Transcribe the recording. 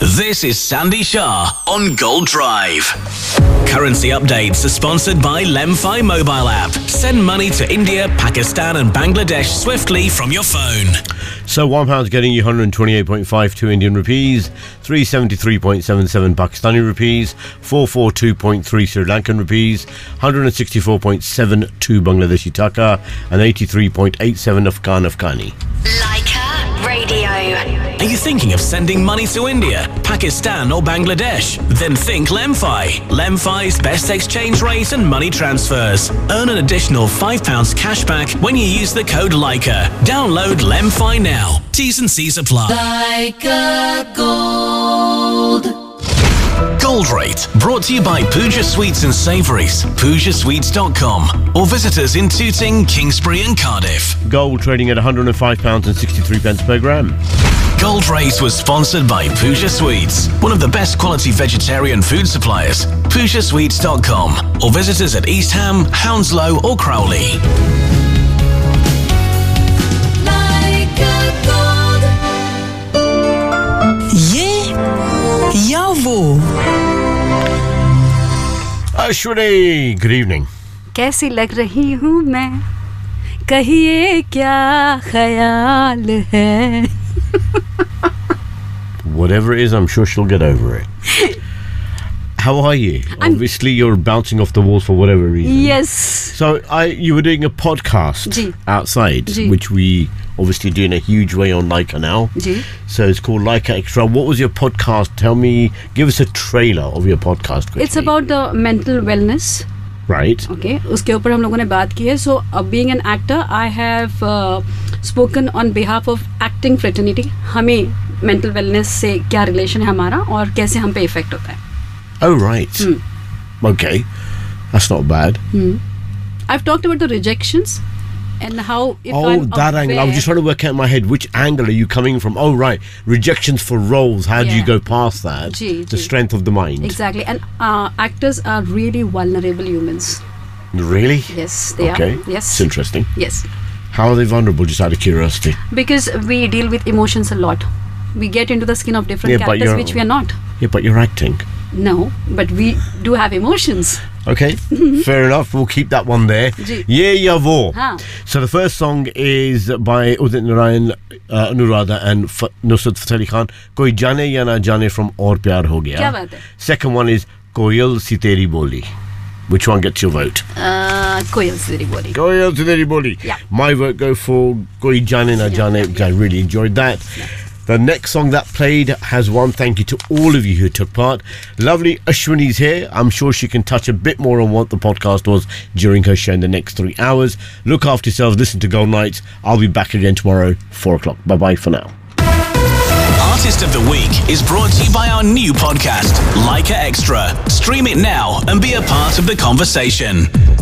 This is Sandy Shah on Gold Drive. Currency updates are sponsored by Lemfi mobile app. Send money to India, Pakistan and Bangladesh swiftly from your phone. So £1 getting you 128.52 Indian rupees, 373.77 Pakistani rupees, 442.3 Sri Lankan rupees, 164.72 Bangladeshi taka, and 83.87 Afghani. Leica Radio. Are you thinking of sending money to India, Pakistan or Bangladesh? Then think Lemfi. Lemfi's best exchange rate and money transfers. Earn an additional £5 cashback when you use the code Leica. Download Lemfi now. T's and C's apply. Leica Gold. Gold Rate, brought to you by Pooja Sweets and Savouries, PoojaSweets.com, or visit us in Tooting, Kingsbury and Cardiff. Gold trading at £105.63 per gram. Gold Rate was sponsored by Pooja Sweets, one of the best quality vegetarian food suppliers. PoojaSweets.com, or visit us at East Ham, Hounslow or Crowley. या वो Ashwini, good evening. कैसी लग रही हूँ मैं, कहिए क्या ख्याल है. Whatever it is, I'm sure she'll get over it. How are you? Obviously, you're bouncing off the walls for whatever reason. Yes. So, you were doing a podcast Ji. outside, Ji. which we obviously do in a huge way on Leica now. Ji. So it's called Leica Extra. What was your podcast? Tell me, give us a trailer of your podcast quickly. It's about the mental wellness. Right. Okay. उसके ऊपर हम लोगों ने बात की है. So, being an actor, I have spoken on behalf of acting fraternity. हमें mental wellness से क्या relation है हमारा और कैसे हम पे effect होता है. Oh, right. Okay. That's not bad. I've talked about the rejections and how if Oh, I'm that angle. I was just trying to work out in my head which angle are you coming from. Oh, right. Rejections for roles. How do you Yeah. go past that? Ji, The ji. strength of the mind. Exactly. And actors are really vulnerable humans. Really? Yes, they Okay. are. Yes. It's interesting. Yes. How are they vulnerable, just out of curiosity? Because we deal with emotions a lot. We get into the skin of different Yeah, but characters you're- which we are not. Yeah, but you're acting. No, but we do have emotions. Okay, fair enough. We'll keep that one there. Ji. Ye Ya Wo. Haan. So the first song is by Udit Narayan, Anuradha and Nusrat Fateh Ali Khan. Koi Jane Ya Na Jane from Aur Pyar Ho Gaya. क्या बात है? Second one is Koyal Si Teri Boli. Which one gets your vote? कोयल सिरी बोली. Koyal Si Teri Boli. Yeah. My vote go for Koi Jane Na Jane. because I really enjoyed that. The next song that played has won. Thank you to all of you who took part. Lovely Ashwini's here. I'm sure she can touch a bit more on what the podcast was during her show in the next 3 hours. Look after yourselves. Listen to Gold Nights. I'll be back again tomorrow, 4 o'clock. Bye-bye for now. Artist of the Week is brought to you by our new podcast, Leica Extra. Stream it now and be a part of the conversation.